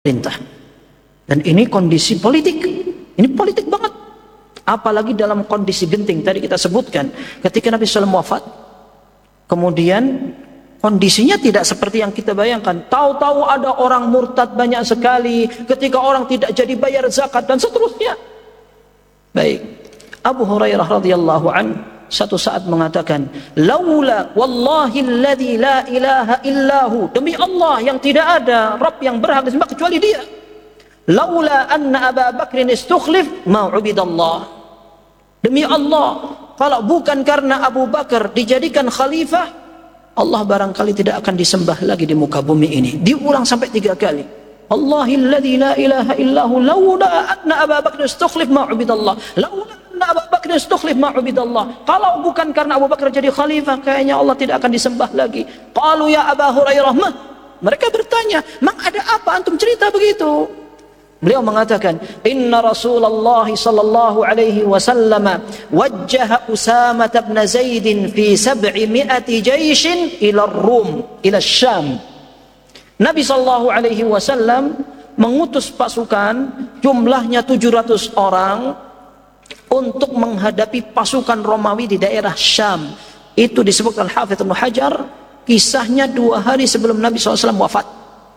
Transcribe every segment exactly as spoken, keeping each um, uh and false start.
perintah. Dan ini kondisi politik, ini politik banget. Apalagi dalam kondisi genting tadi kita sebutkan, ketika Nabi shallallahu alaihi wasallam wafat, kemudian kondisinya tidak seperti yang kita bayangkan. Tahu-tahu ada orang murtad banyak sekali, ketika orang tidak jadi bayar zakat dan seterusnya. Baik, Abu Hurairah radhiyallahu an satu saat mengatakan, laula wallahi alladzi la ilaha illahu, demi Allah yang tidak ada Rabb yang berhak disembah kecuali Dia, laula anna Abu Bakrin istukhlif ma ubidallah, demi Allah kalau bukan karena Abu Bakar dijadikan khalifah, Allah barangkali tidak akan disembah lagi di muka bumi ini. Diulang sampai tiga kali. Allahilladzi la ilaha illahu laula anna Abu Bakr istukhlif ma ubidallah, laula anna Abu Bakr istukhlif ma ubidallah, kalau bukan karena Abu Bakar jadi khalifah, kayaknya Allah tidak akan disembah lagi. Qalu ya Aba Hurairah mah, mereka bertanya, "Mang ada apa antum cerita begitu?" Beliau mengatakan, "Inna Rasulullah sallallahu alaihi wasallam wajjaha Usamah bin Zaid fi sab'imi'ati jayshin ila Rum, ila Syam." Nabi sallallahu alaihi wasallam mengutus pasukan jumlahnya tujuh ratus orang untuk menghadapi pasukan Romawi di daerah Syam. Itu disebutkan Hafidz Ibnu Hajar, kisahnya dua hari sebelum Nabi sallallahu alaihi wasallam wafat.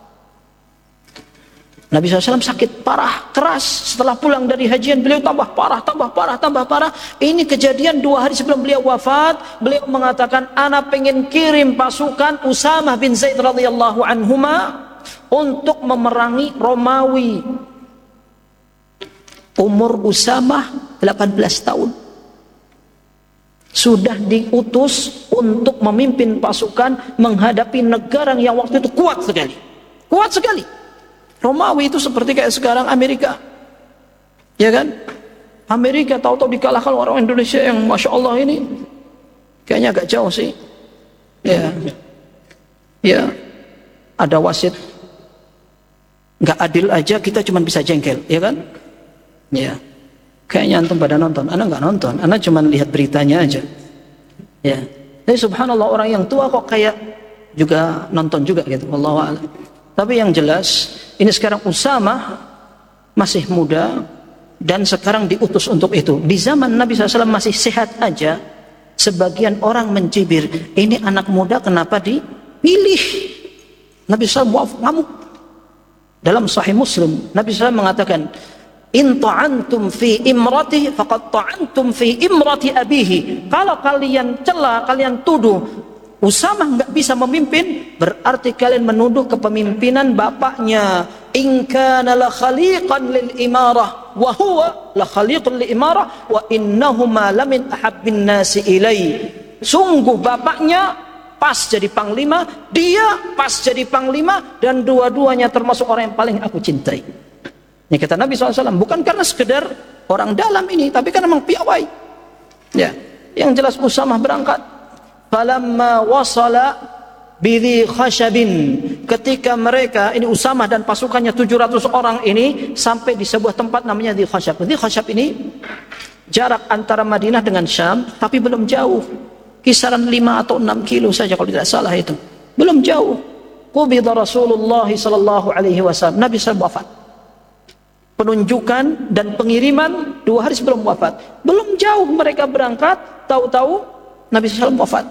Nabi sallallahu alaihi wasallam sakit parah, keras. Setelah pulang dari hajian, beliau tambah parah, tambah parah, tambah parah. Ini kejadian dua hari sebelum beliau wafat. Beliau mengatakan, ana pengen kirim pasukan Usamah bin Zaid radhiyallahu anhuma untuk memerangi Romawi. Umur Usamah delapan belas tahun. Sudah diutus untuk memimpin pasukan menghadapi negara yang waktu itu kuat sekali. Kuat sekali. Romawi itu seperti kayak sekarang Amerika, ya kan? Amerika tahu-tahu dikalahkan orang Indonesia yang masya Allah ini, kayaknya agak jauh sih. Ya, ya, ada wasit, nggak adil aja kita cuma bisa jengkel, ya kan? Ya, kayaknya antum pada nonton, ana nggak nonton, ana cuma lihat beritanya aja. Ya, tapi subhanallah orang yang tua kok kayak juga nonton juga gitu, wallahu a'lam. Tapi yang jelas, ini sekarang Usamah masih muda dan sekarang diutus untuk itu. Di zaman Nabi shallallahu alaihi wasallam masih sehat aja, sebagian orang mencibir, ini anak muda kenapa dipilih? Nabi shallallahu alaihi wasallam ngamuk. Dalam Sahih Muslim, Nabi shallallahu alaihi wasallam mengatakan, in ta'antum fi imrati faqad ta'antum fi imrati abihi. Kalau kalian cela, kalian tuduh Usamah enggak bisa memimpin, berarti kalian menuduh kepemimpinan bapaknya. In kana la khaliqan lil imarah wa huwa la khaliqun lil imarah wa innahuma lamin ahabbin nasi ilai. Sungguh bapaknya pas jadi panglima, dia pas jadi panglima, dan dua-duanya termasuk orang yang paling aku cintai. Ini kata Nabi shallallahu alaihi wasallam, bukan karena sekedar orang dalam ini, tapi karena memang piawai. Ya, yang jelas Usamah berangkat. Falamma wasala bidhi khashabin, ketika mereka ini Usamah dan pasukannya tujuh ratus orang ini sampai di sebuah tempat namanya Dhi Khashab. Dhi Khashab ini jarak antara Madinah dengan Syam, tapi belum jauh, kisaran lima atau enam kilo saja kalau tidak salah, itu belum jauh. Qubida Rasulullah sallallahu alaihi wasallam, Nabi sallallahu alaihi wasallam wafat. Penunjukan dan pengiriman dua hari sebelum wafat, belum jauh mereka berangkat, tahu-tahu Nabi sallallahu alaihi wasallam wafat.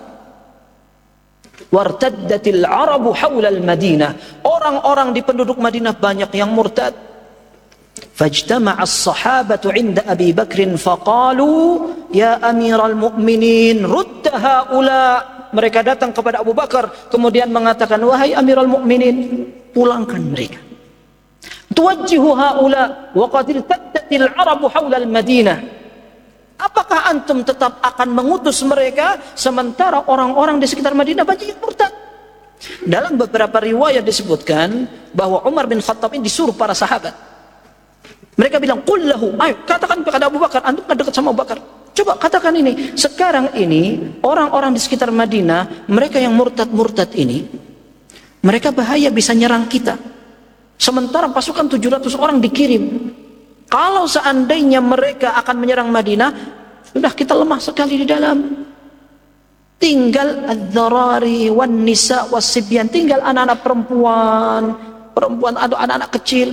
Wartaddatil Arabu haulal Madinah, orang-orang di penduduk Madinah banyak yang murtad. Fajtama'as sahabatu 'inda Abi Bakrin faqalu ya Amiral Mu'minin rudda haula. Mereka datang kepada Abu Bakar kemudian mengatakan, wahai Amiral Mu'minin, pulangkan mereka. Tuwajjihu haula wa qad irtaddatil Arabu haulal Madinah. Apakah antum tetap akan mengutus mereka sementara orang-orang di sekitar Madinah banyak yang murtad? Dalam beberapa riwayat disebutkan bahwa Umar bin Khattab ini disuruh para sahabat. Mereka bilang, qul lahu, ayo katakan kepada Abu Bakar, antum kan dekat sama Abu Bakar. Coba katakan ini, sekarang ini orang-orang di sekitar Madinah, mereka yang murtad-murtad ini, mereka bahaya bisa nyerang kita. Sementara pasukan tujuh ratus orang dikirim. Kalau seandainya mereka akan menyerang Madinah, sudah kita lemah sekali di dalam. Tinggal ad-dharari wan nisa was sibyan, tinggal anak-anak perempuan, perempuan atau anak-anak kecil